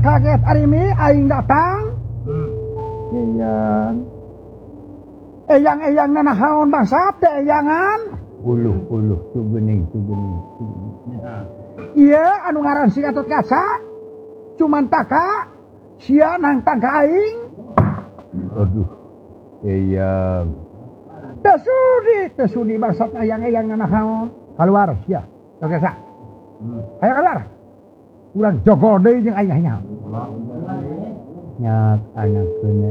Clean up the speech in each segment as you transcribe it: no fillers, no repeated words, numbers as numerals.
kaget arimi aing datang. Eyang nanahaon bangsat teh eyangan. Uluh tugening. Iya anu ngaran si Gatot Kaca. Cuman taka sia nang tangka aing. Aduh. Eyang. Teu sudi bangsat eyang nanahaon. Keluar sia. Gatot Kaca. Ayo keluar. Urang jogo deui jeung aing nya. Nyak anakkeun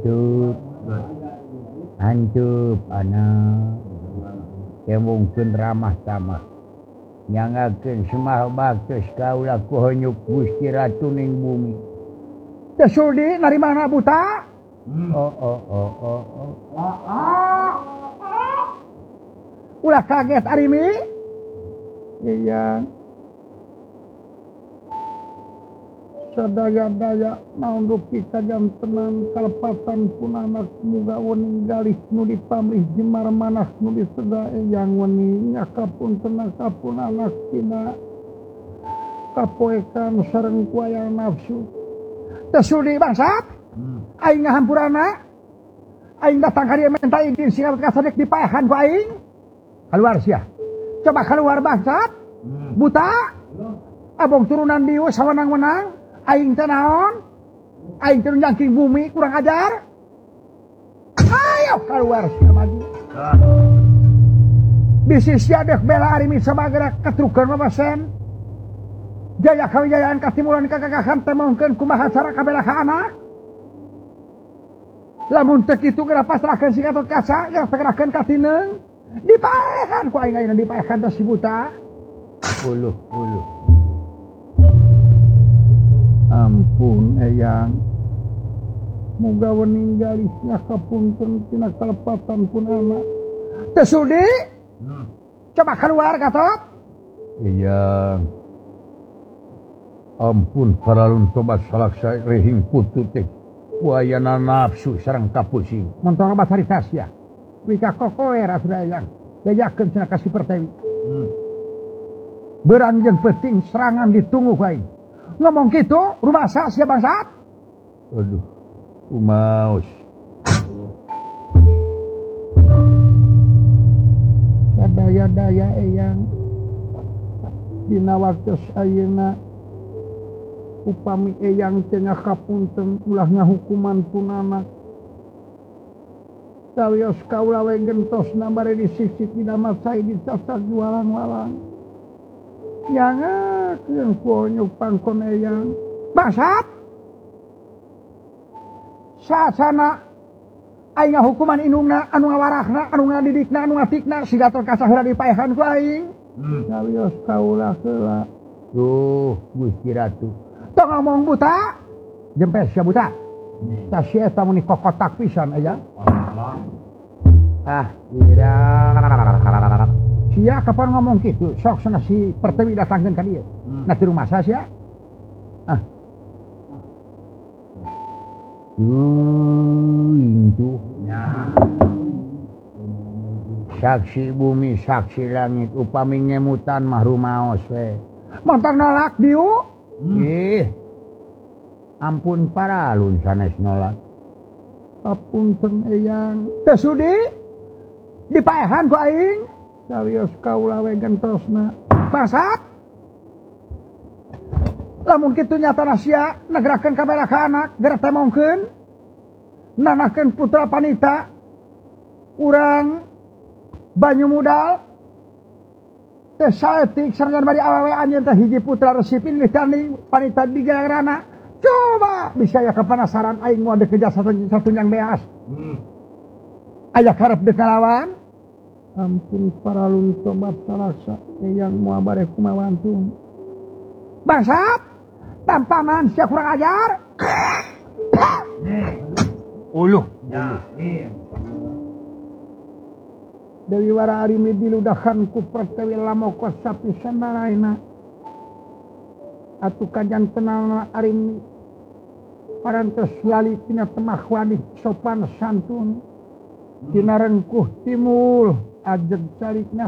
Ancup anak. Kemungkeun ramah tamah. Nyangakeun semah baktos kaula ku heunyuk Gusti Ratu ning bumi. Teu sudi narimana buta? Ulah kaget arimi? Iya. Sadaya-daya naon rupi kajam tenan kalepatan pun anak muga wening galih nu dipamrih jemar manah nu diseda eyang weni nyakapun tenang kapun anak tina kapoekan sareng kuayang nafsu. Teu sudi bangsat? Aing ngahampurana. Aing datang ka dieu minta izin si Gatot Kaca dek dipaehan ku aing. Keluar sia. Coba keluar bangsat. Buta. Abong turunan dieu sawenang-wenang. Aing teh naon? Aing teh njangking bumi kurang ajar. Ayo keluar sia maju. Bisi sia dek bela arimi sabagera ketrukeun mamasen. Jaya kawijayaan katimulan kagagahan teh mongkeun kumaha cara kabela ka anak. Lamun teu kitu geura pasrahkeun si Gatot Kaca, geura pasrahkeun ka Tineung. Dipaehan ku aing ayeuna dipaehan teh si buta. Uluh. Ampun eyang. Muga wening galih nyakapunten tina kalepatan pun anak. Teu sudi? Coba keluar Gatot. Eyang. Ampun paralun tobat salaksa rehing putu teh. Kuayana nafsu sareng kapusing. Montong obat haritas ya. Wika kokoer asuda eyang. Gayakeun cenah ka si Pertiwi. Berang jeung penting serangan ditunggu ku aing. Ngomong gitu, rumah sa sia bangsat. Aduh, kumaos. Sadaya-daya eyang. Dina waktos ayeuna upami eyang teu ngakapunten ulah ngahukuman pun anak. Sawios kaula we gentosna bari disisik dina masai dicacak walang-walang. Nyangakeun ku nyuk pangkon eyang. Bangsat. Saasana aing hukuman indungna anu ngawarahna, anu ngadidikna, anu ngatikna si Gatot Kaca heula dipaehan ku aing. Sawios kaula heula. Tuh, Gusti Ratu. Tong ngomong buta. Jempes sia buta. Tah si eta muni kokotak pisan aya. Irang. Sia kapan ngomong gitu, sok sana si Pertiwi datangkeun ka dieu. Nah di rumah saya sia. Itu. Saksi bumi, saksi langit, upami ngemutan mah rumaos we. Montang nolak diu. Ampun paralun sanes nolak. Apunten eyang. Teu sudi? Dipaehan ku aing. Sawios kaula we gentosna. Bangsat. Lamun kitu nyatana sia nagerakeun kabela ka anak, geura temongkeun. Nanahkeun putra panita. Urang banyu mudal. Teh saeutik sarengan bari awewe anjeun teh hiji putra Resi Pilih tanding panita digaranana. Coba bisa ya kepanasaran aing moal dekeja satu yang beas. Aya karep deuk ngalawan. Ampun paralun tobat salaksa eyang moal bare kumawantun. Bangsat, tampanan sia kurang ajar. Uluh. Dewi wara arimi diludahan ku Pertiwi lamoko sapi sandaraina. Atu kajan tenang arimi parantos lali tina temah wadih sopan santun. Tina rengkuh timul ajeg calikna